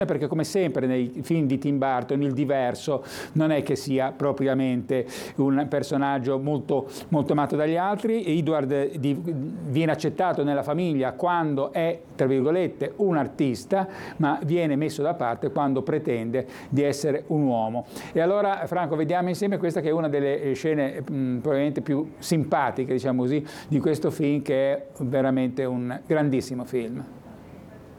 perché come sempre nei film di Tim Burton il diverso non è che sia propriamente un personaggio molto, molto amato dagli altri. Edward viene accettato nella famiglia quando è, tra virgolette, un artista, ma viene messo da parte quando pretende di essere un uomo. E allora, Franco, vediamo insieme questa che è una delle scene probabilmente più simpatiche, diciamo così, di questo film, che è veramente un grandissimo film.